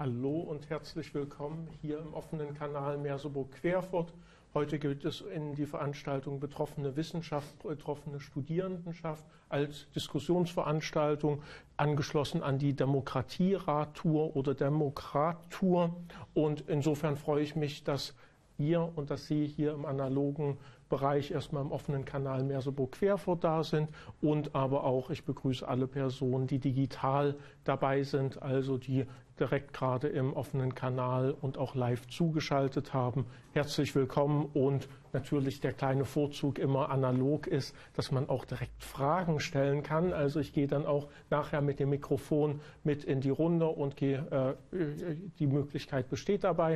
Hallo und herzlich willkommen hier im offenen Kanal Merseburg-Querfurt. Heute geht es in die Veranstaltung Betroffene Wissenschaft, betroffene Studierendenschaft als Diskussionsveranstaltung, angeschlossen an die Demokratieradtour oder Demokrattour. Und insofern freue ich mich, dass ihr und dass Sie hier im analogen Bereich erstmal im offenen Kanal Merseburg-Querfurt da sind und aber auch, ich begrüße alle Personen, die digital dabei sind, also die direkt gerade im offenen Kanal und auch live zugeschaltet haben. Herzlich willkommen und natürlich der kleine Vorzug immer analog ist, dass man auch direkt Fragen stellen kann. Also ich gehe dann auch nachher mit dem Mikrofon mit in die Runde und gehe, die Möglichkeit besteht dabei.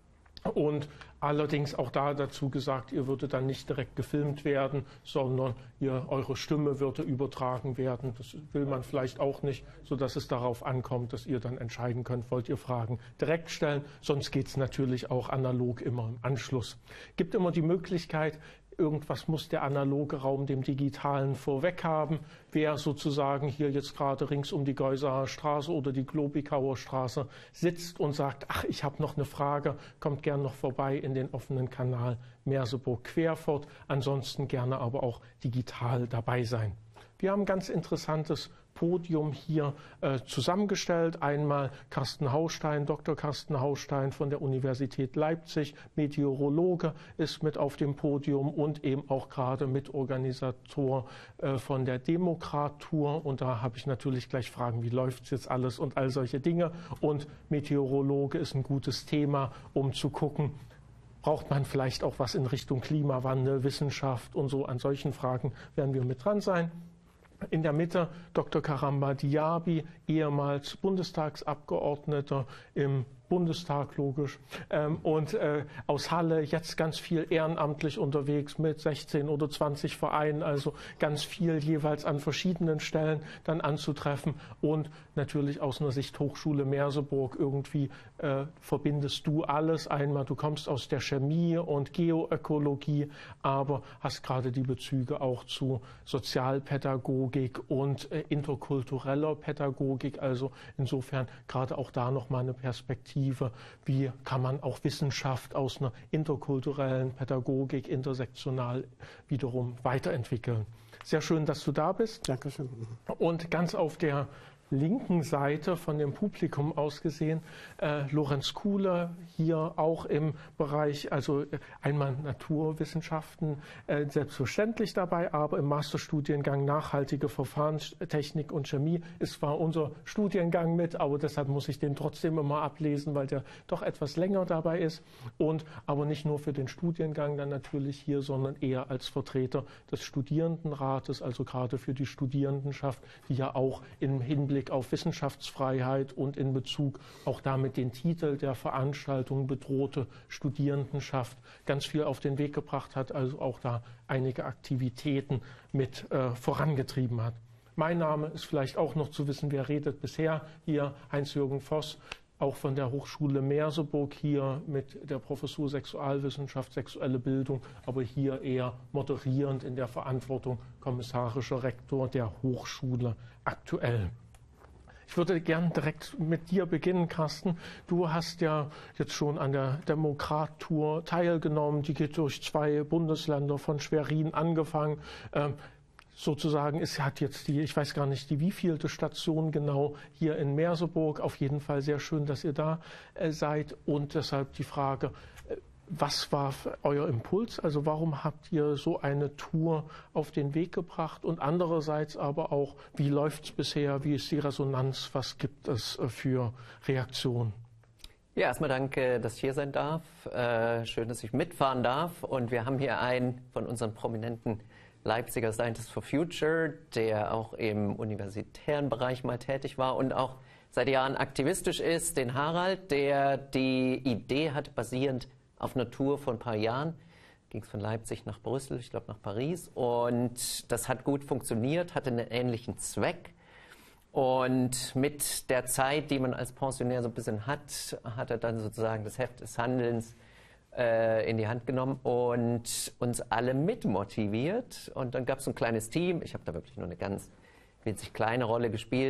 Und allerdings auch da dazu gesagt, ihr würdet dann nicht direkt gefilmt werden, sondern eure Stimme würde übertragen werden. Das will man vielleicht auch nicht, sodass es darauf ankommt, dass ihr dann entscheiden könnt, wollt ihr Fragen direkt stellen. Sonst geht es natürlich auch analog immer im Anschluss. Gibt immer die Möglichkeit, irgendwas muss der analoge Raum dem digitalen vorweg haben. Wer sozusagen hier jetzt gerade rings um die Geusaer Straße oder die Globigauer Straße sitzt und sagt, ach, ich habe noch eine Frage, kommt gern noch vorbei in den offenen Kanal Merseburg-Querfurt. Ansonsten gerne aber auch digital dabei sein. Wir haben ein ganz interessantes Podium hier zusammengestellt. Einmal Carsten Haustein, Dr. Carsten Haustein von der Universität Leipzig, Meteorologe, ist mit auf dem Podium und eben auch gerade Mitorganisator von der Demokrattour. Und da habe ich natürlich gleich Fragen, wie läuft es jetzt alles und all solche Dinge. Und Meteorologe ist ein gutes Thema, um zu gucken, braucht man vielleicht auch was in Richtung Klimawandel, Wissenschaft und so. An solchen Fragen werden wir mit dran sein. In der Mitte Dr. Karamba Diaby, ehemals Bundestagsabgeordneter im Bundestag, logisch, und aus Halle jetzt ganz viel ehrenamtlich unterwegs mit 16 oder 20 Vereinen, also ganz viel jeweils an verschiedenen Stellen dann anzutreffen und natürlich aus einer Sicht Hochschule Merseburg irgendwie verbindest du alles. Einmal, du kommst aus der Chemie und Geoökologie, aber hast gerade die Bezüge auch zu Sozialpädagogik und interkultureller Pädagogik, also insofern gerade auch da nochmal eine Perspektive. Wie kann man auch Wissenschaft aus einer interkulturellen Pädagogik intersektional wiederum weiterentwickeln? Sehr schön, dass du da bist. Dankeschön. Und ganz auf der linken Seite von dem Publikum aus gesehen, Lorenz Kuhle, hier auch im Bereich, also einmal Naturwissenschaften, selbstverständlich dabei, aber im Masterstudiengang Nachhaltige Verfahrenstechnik und Chemie ist zwar unser Studiengang mit, aber deshalb muss ich den trotzdem immer ablesen, weil der doch etwas länger dabei ist und aber nicht nur für den Studiengang dann natürlich hier, sondern eher als Vertreter des Studierendenrates, also gerade für die Studierendenschaft, die ja auch im Hinblick auf Wissenschaftsfreiheit und in Bezug auch damit den Titel der Veranstaltung bedrohte Studierendenschaft ganz viel auf den Weg gebracht hat, also auch da einige Aktivitäten mit vorangetrieben hat. Mein Name ist vielleicht auch noch zu wissen, wer redet bisher. Hier Heinz-Jürgen Voss, auch von der Hochschule Merseburg hier mit der Professur Sexualwissenschaft, sexuelle Bildung, aber hier eher moderierend in der Verantwortung kommissarischer Rektor der Hochschule aktuell. Ich würde gern direkt mit dir beginnen, Carsten. Du hast ja jetzt schon an der Demokrattour teilgenommen. Die geht durch 2 Bundesländer von Schwerin angefangen. Sozusagen, es hat jetzt ich weiß gar nicht, die wievielte Station genau hier in Merseburg. Auf jeden Fall sehr schön, dass ihr da seid. Und deshalb die Frage, was war euer Impuls? Also warum habt ihr so eine Tour auf den Weg gebracht? Und andererseits aber auch, wie läuft es bisher? Wie ist die Resonanz? Was gibt es für Reaktionen? Ja, erstmal danke, dass ich hier sein darf. Schön, dass ich mitfahren darf. Und wir haben hier einen von unseren prominenten Leipziger Scientists for Future, der auch im universitären Bereich mal tätig war und auch seit Jahren aktivistisch ist, den Harald, der die Idee hat, basierend auf einer Tour vor ein paar Jahren, ging es von Leipzig nach Brüssel, ich glaube nach Paris, und das hat gut funktioniert, hatte einen ähnlichen Zweck. Und mit der Zeit, die man als Pensionär so ein bisschen hat, hat er dann sozusagen das Heft des Handelns in die Hand genommen und uns alle mitmotiviert. Und dann gab es ein kleines Team, ich habe da wirklich nur eine ganz winzig kleine Rolle gespielt,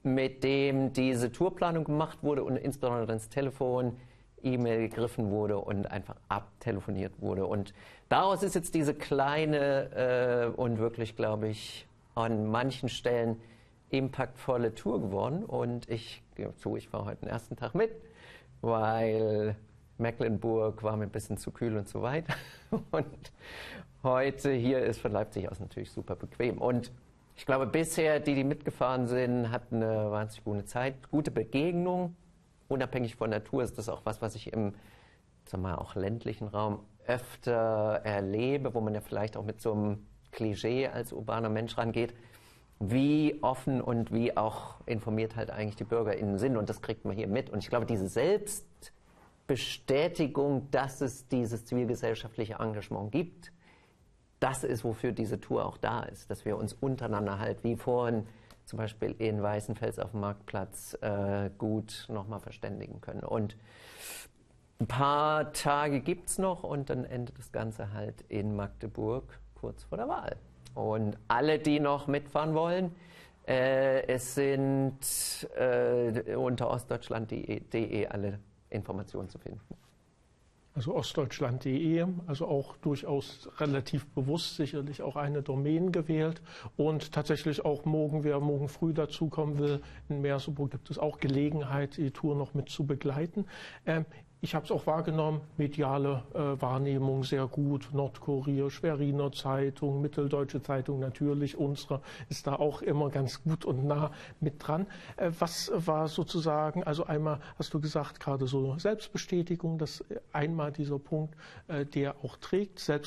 mit dem diese Tourplanung gemacht wurde und insbesondere ins Telefon, E-Mail gegriffen wurde und einfach abtelefoniert wurde. Und daraus ist jetzt diese kleine und wirklich, glaube ich, an manchen Stellen impactvolle Tour geworden. Und ich war heute den ersten Tag mit, weil Mecklenburg war mir ein bisschen zu kühl und zu weit. Und heute hier ist von Leipzig aus natürlich super bequem. Und ich glaube, bisher, die mitgefahren sind, hatten eine wahnsinnig gute Zeit, gute Begegnung. Unabhängig von der Tour ist das auch was ich im, sagen wir mal, auch ländlichen Raum öfter erlebe, wo man ja vielleicht auch mit so einem Klischee als urbaner Mensch rangeht, wie offen und wie auch informiert halt eigentlich die BürgerInnen sind. Und das kriegt man hier mit. Und ich glaube, diese Selbstbestätigung, dass es dieses zivilgesellschaftliche Engagement gibt, das ist, wofür diese Tour auch da ist, dass wir uns untereinander halt, wie vorhin zum Beispiel in Weißenfels auf dem Marktplatz, gut nochmal verständigen können. Und ein paar Tage gibt es noch und dann endet das Ganze halt in Magdeburg kurz vor der Wahl. Und alle, die noch mitfahren wollen, es sind unter ostdeutschland.de alle Informationen zu finden. Also ostdeutschland.de, also auch durchaus relativ bewusst sicherlich auch eine Domain gewählt und tatsächlich auch wer morgen früh dazukommen will, in Merseburg gibt es auch Gelegenheit, die Tour noch mit zu begleiten. Ich habe es auch wahrgenommen, mediale Wahrnehmung sehr gut, Nordkurier, Schweriner Zeitung, Mitteldeutsche Zeitung natürlich, unsere ist da auch immer ganz gut und nah mit dran. Was war sozusagen, also einmal hast du gesagt, gerade so Selbstbestätigung, dass einmal dieser Punkt, der auch trägt,